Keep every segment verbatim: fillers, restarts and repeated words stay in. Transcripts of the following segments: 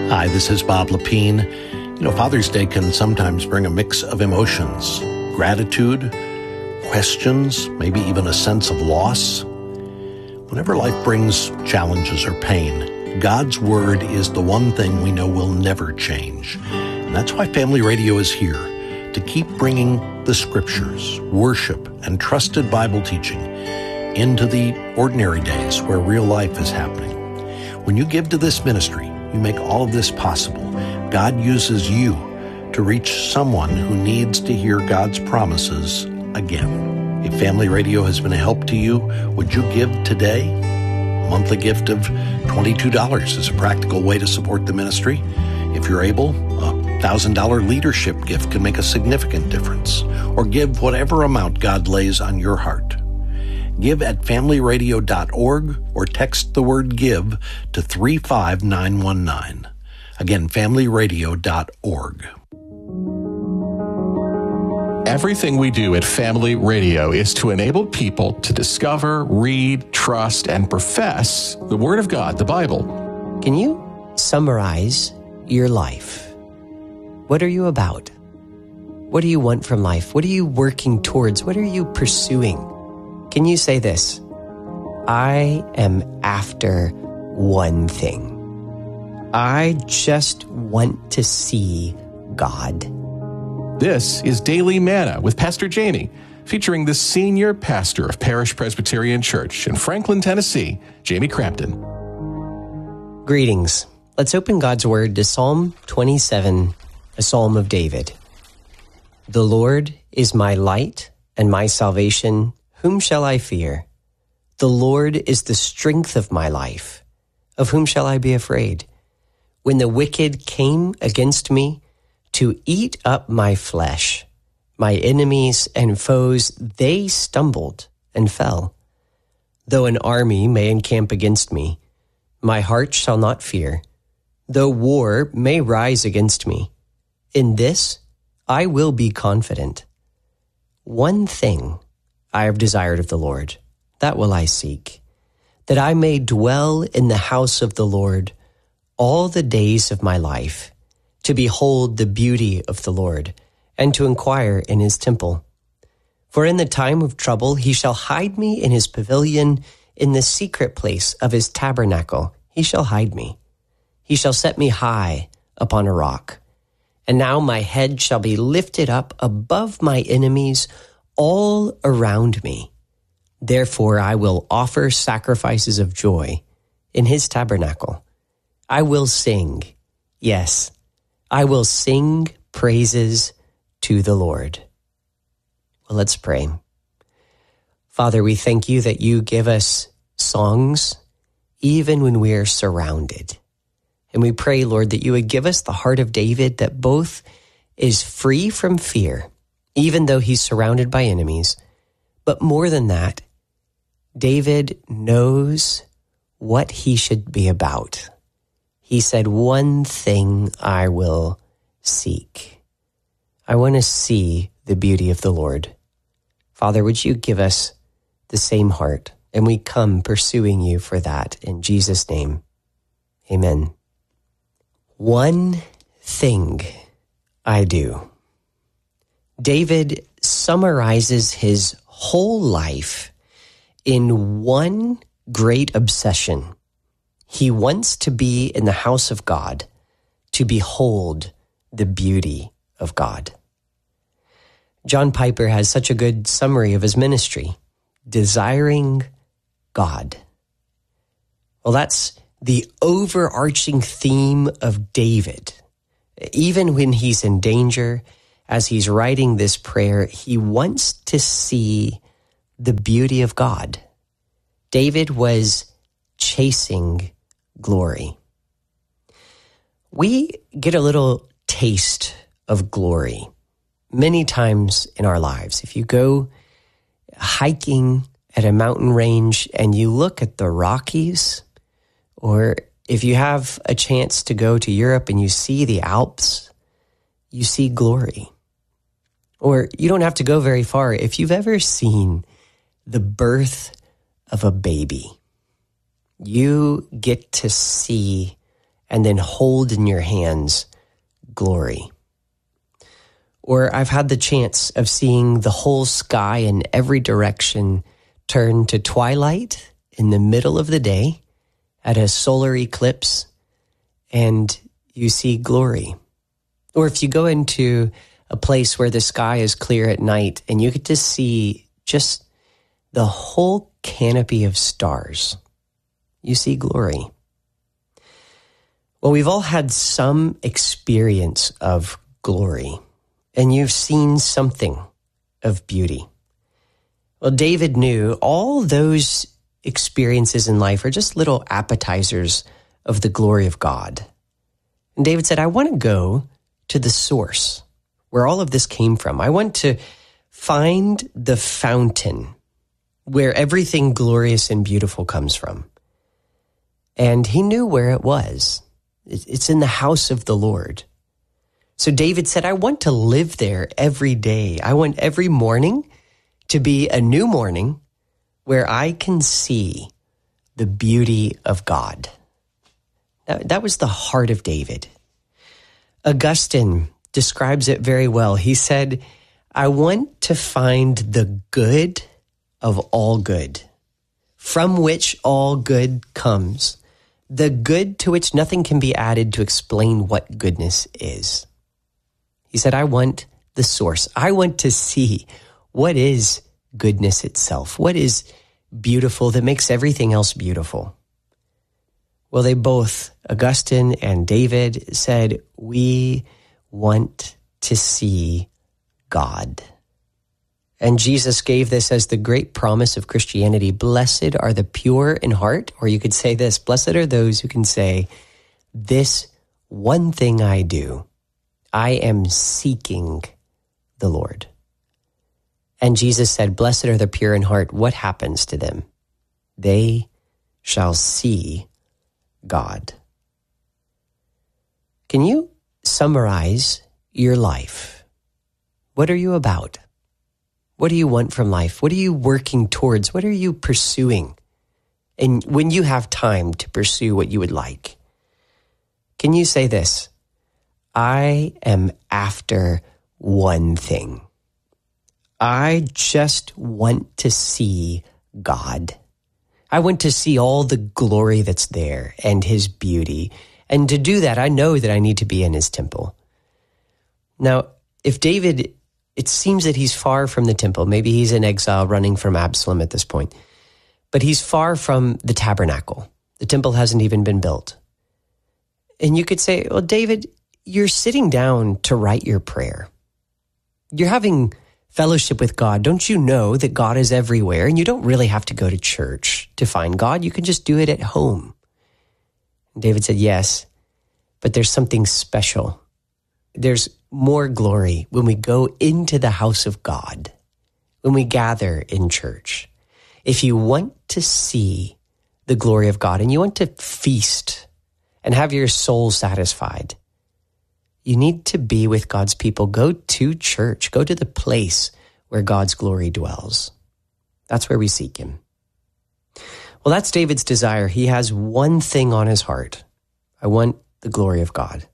Hi, this is Bob Lepine. You know, Father's Day can sometimes bring a mix of emotions, gratitude, questions, maybe even a sense of loss. Whenever life brings challenges or pain, God's Word is the one thing we know will never change. And that's why Family Radio is here, to keep bringing the Scriptures, worship, and trusted Bible teaching into the ordinary days where real life is happening. When you give to this ministry, you make all of this possible. God uses you to reach someone who needs to hear God's promises again. If Family Radio has been a help to you, would you give today? A monthly gift of twenty-two dollars is a practical way to support the ministry. If you're able, a one thousand dollars leadership gift can make a significant difference. Or give whatever amount God lays on your heart. Give at family radio dot org or text the word GIVE to three five nine one nine. Again, family radio dot org. Everything we do at Family Radio is to enable people to discover, read, trust, and profess the Word of God, the Bible. Can you summarize your life? What are you about? What do you want from life? What are you working towards? What are you pursuing? Can you say this? I am after one thing. I just want to see God. This is Daily Manna with Pastor Jamie, featuring the senior pastor of Parish Presbyterian Church in Franklin, Tennessee, Jamie Crampton. Greetings. Let's open God's Word to Psalm twenty-seven, a psalm of David. The Lord is my light and my salvation. Whom shall I fear? The Lord is the strength of my life. Of whom shall I be afraid? When the wicked came against me to eat up my flesh, my enemies and foes, they stumbled and fell. Though an army may encamp against me, my heart shall not fear. Though war may rise against me, in this I will be confident. One thing I have desired of the Lord, that will I seek, that I may dwell in the house of the Lord all the days of my life, to behold the beauty of the Lord, and to inquire in his temple. For in the time of trouble he shall hide me in his pavilion, in the secret place of his tabernacle he shall hide me. He shall set me high upon a rock. And now my head shall be lifted up above my enemies all around me. Therefore I will offer sacrifices of joy in his tabernacle. I will sing, yes, I will sing praises to the Lord. Well, let's pray. Father, we thank you that you give us songs even when we are surrounded. And we pray, Lord, that you would give us the heart of David that both is free from fear, even though he's surrounded by enemies. But more than that, David knows what he should be about. He said, one thing I will seek. I want to see the beauty of the Lord. Father, would you give us the same heart? And we come pursuing you for that. In Jesus' name, amen. One thing I do. David summarizes his whole life in one great obsession. He wants to be in the house of God, to behold the beauty of God. John Piper has such a good summary of his ministry, desiring God. Well, that's the overarching theme of David. Even when he's in danger, as he's writing this prayer, he wants to see the beauty of God. David was chasing glory. We get a little taste of glory many times in our lives. If you go hiking at a mountain range and you look at the Rockies, or if you have a chance to go to Europe and you see the Alps, you see glory. Or you don't have to go very far. If you've ever seen the birth of a baby, you get to see and then hold in your hands glory. Or I've had the chance of seeing the whole sky in every direction turn to twilight in the middle of the day at a solar eclipse, and you see glory. Or if you go into a place where the sky is clear at night and you get to see just the whole canopy of stars, you see glory. Well, we've all had some experience of glory, and you've seen something of beauty. Well, David knew all those experiences in life are just little appetizers of the glory of God. And David said, I want to go to the source where all of this came from. I want to find the fountain where everything glorious and beautiful comes from. And he knew where it was. It's in the house of the Lord. So David said, I want to live there every day. I want every morning to be a new morning where I can see the beauty of God. That, that was the heart of David. Augustine describes it very well. He said, I want to find the good of all good, from which all good comes, the good to which nothing can be added to explain what goodness is. He said, I want the source. I want to see what is goodness itself. What is beautiful that makes everything else beautiful? Well, they both, Augustine and David, said, we want to see God. And Jesus gave this as the great promise of Christianity. Blessed are the pure in heart, or you could say this, blessed are those who can say, this one thing I do, I am seeking the Lord. And Jesus said, blessed are the pure in heart. What happens to them? They shall see God. Can you summarize your life? What are you about? What do you want from life? What are you working towards? What are you pursuing? And when you have time to pursue what you would like, can you say this? I am after one thing. I just want to see God. I want to see all the glory that's there and his beauty. And to do that, I know that I need to be in his temple. Now, if David, it seems that he's far from the temple. Maybe he's in exile running from Absalom at this point. But he's far from the tabernacle. The temple hasn't even been built. And you could say, well, David, you're sitting down to write your prayer. You're having fellowship with God. Don't you know that God is everywhere and you don't really have to go to church to find God? You can just do it at home. And David said, yes, but there's something special. There's more glory when we go into the house of God, when we gather in church. If you want to see the glory of God and you want to feast and have your soul satisfied, you need to be with God's people. Go to church. Go to the place where God's glory dwells. That's where we seek him. Well, that's David's desire. He has one thing on his heart. I want the glory of God.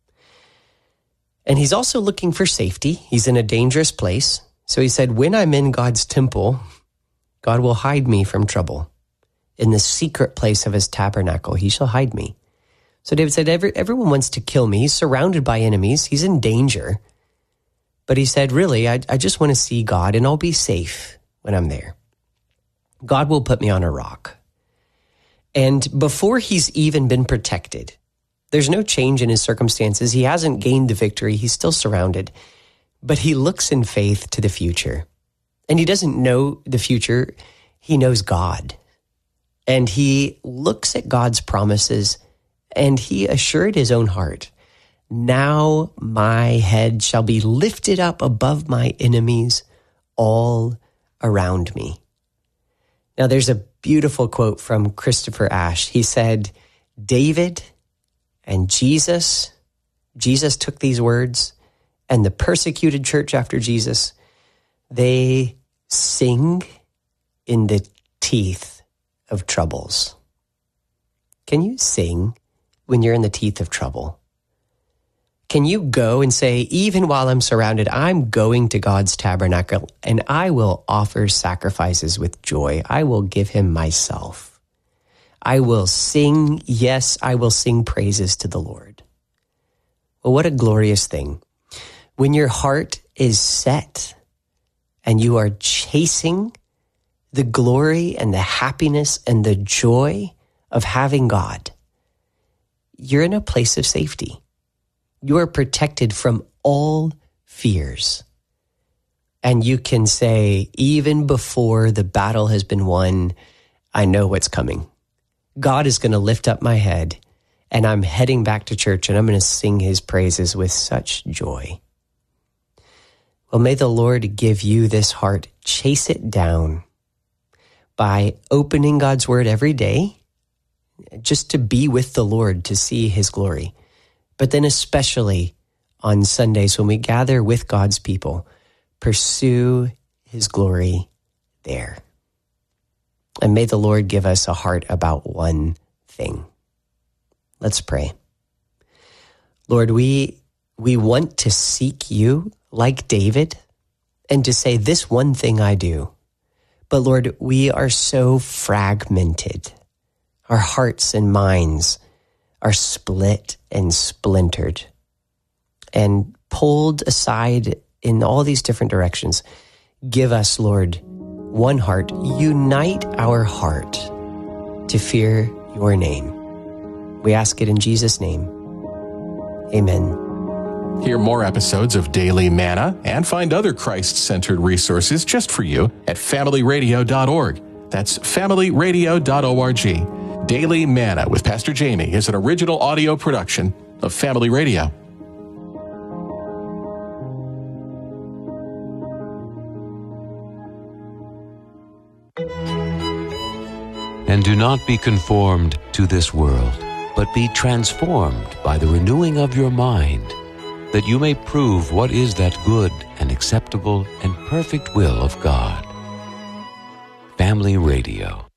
And he's also looking for safety. He's in a dangerous place. So he said, when I'm in God's temple, God will hide me from trouble. In the secret place of his tabernacle, he shall hide me. So David said, Every, everyone wants to kill me. He's surrounded by enemies. He's in danger. But he said, really, I, I just want to see God, and I'll be safe when I'm there. God will put me on a rock. And before he's even been protected, there's no change in his circumstances. He hasn't gained the victory. He's still surrounded. But he looks in faith to the future. And he doesn't know the future. He knows God. And he looks at God's promises, and he assured his own heart, now my head shall be lifted up above my enemies all around me. Now there's a beautiful quote from Christopher Ash. He said, David and Jesus, Jesus took these words, and the persecuted church after Jesus, they sing in the teeth of troubles. Can you sing when you're in the teeth of trouble? Can you go and say, even while I'm surrounded, I'm going to God's tabernacle and I will offer sacrifices with joy. I will give him myself. I will sing, yes, I will sing praises to the Lord. Well, what a glorious thing. When your heart is set and you are chasing the glory and the happiness and the joy of having God, you're in a place of safety. You are protected from all fears. And you can say, even before the battle has been won, I know what's coming. God is going to lift up my head, and I'm heading back to church, and I'm going to sing his praises with such joy. Well, may the Lord give you this heart. Chase it down by opening God's word every day, just to be with the Lord, to see his glory. But then especially on Sundays when we gather with God's people, pursue his glory there. And may the Lord give us a heart about one thing. Let's pray. Lord, we, we want to seek you like David and to say, this one thing I do. But Lord, we are so fragmented. Our hearts and minds are split and splintered and pulled aside in all these different directions. Give us, Lord, one heart. Unite our heart to fear your name. We ask it in Jesus' name. Amen. Hear more episodes of Daily Manna and find other Christ-centered resources just for you at family radio dot org. That's family radio dot org. Daily Manna with Pastor Jamie is an original audio production of Family Radio. And do not be conformed to this world, but be transformed by the renewing of your mind, that you may prove what is that good and acceptable and perfect will of God. Family Radio.